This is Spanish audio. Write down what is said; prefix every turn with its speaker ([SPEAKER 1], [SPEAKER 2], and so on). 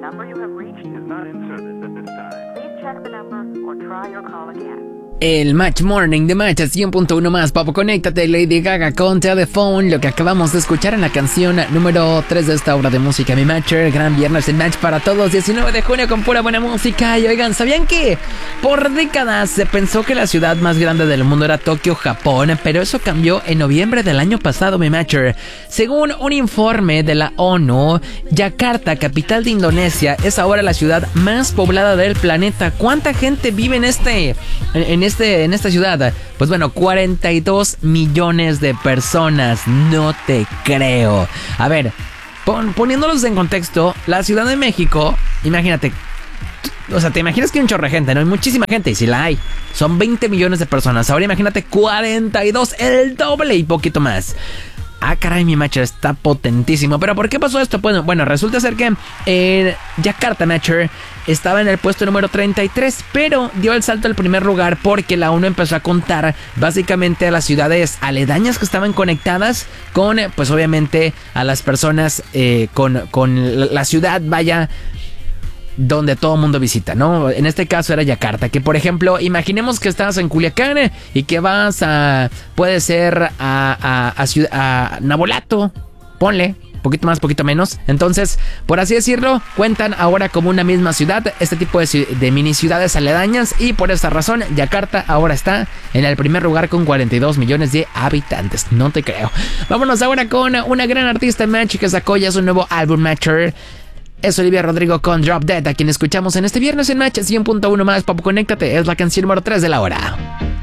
[SPEAKER 1] El Match Morning de Match 100.1 más, papo, conéctate, Lady Gaga con The Phone, lo que acabamos de escuchar en la canción número 3 de esta obra de música, Mi Matcher. Gran viernes en Match para todos, 19 de junio con pura buena música. Y oigan, ¿sabían que por décadas se pensó que la ciudad más grande del mundo era Tokio, Japón? Pero eso cambió en noviembre del año pasado, Mi Matcher. Según un informe de la ONU, Yakarta, capital de Indonesia, es ahora la ciudad más poblada del planeta. ¿Cuánta gente vive en esta ciudad? Pues bueno, 42 millones de personas. No te creo. A ver, poniéndolos en contexto, la Ciudad de México, imagínate, o sea, te imaginas que hay un chorro de gente, ¿no? Hay muchísima gente, y si la hay, son 20 millones de personas. Ahora imagínate 42, el doble y poquito más. Ah, caray, mi Matcher está potentísimo. ¿Pero por qué pasó esto? Bueno, resulta ser que Yakarta, Matcher, estaba en el puesto número 33, pero dio el salto al primer lugar porque la ONU empezó a contar básicamente a las ciudades aledañas que estaban conectadas con, pues obviamente, a las personas con la ciudad, vaya, donde todo el mundo visita, ¿no? En este caso era Yakarta, que por ejemplo, imaginemos que estás en Culiacán y que vas puede ser a Navolato, ponle, poquito más, poquito menos. Entonces, por así decirlo, cuentan ahora como una misma ciudad, este tipo de mini ciudades aledañas, y por esta razón, Yakarta ahora está en el primer lugar con 42 millones de habitantes. No te creo. Vámonos ahora con una gran artista, Match, que sacó ya su nuevo álbum, Matcher. Es Olivia Rodrigo con Drop Dead, a quien escuchamos en este viernes en Match 100.1 más, papu, conéctate, es la canción número 3 de la hora.